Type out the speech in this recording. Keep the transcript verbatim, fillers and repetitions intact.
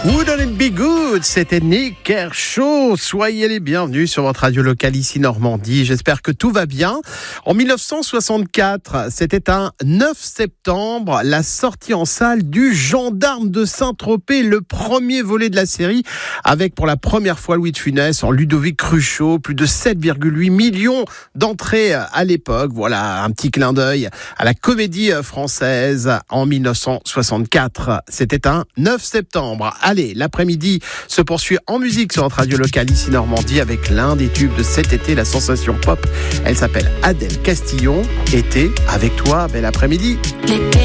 Wouldn't it be good? C'était Nik Kershaw. Soyez les bienvenus sur votre radio locale ici Normandie. J'espère que tout va bien. En dix-neuf cent soixante-quatre, c'était un neuf septembre, la sortie en salle du Gendarme de Saint-Tropez, le premier volet de la série, avec pour la première fois Louis de Funès en Ludovic Cruchot, plus de sept virgule huit millions d'entrées à l'époque. Voilà un petit clin d'œil à la comédie française en dix-neuf cent soixante-quatre. C'était un neuf septembre. Allez, l'après-midi se poursuit en musique sur notre radio locale ici Normandie avec l'un des tubes de cet été, la sensation pop. Elle s'appelle Adèle Castillon. Été avec toi, bel après-midi. L'été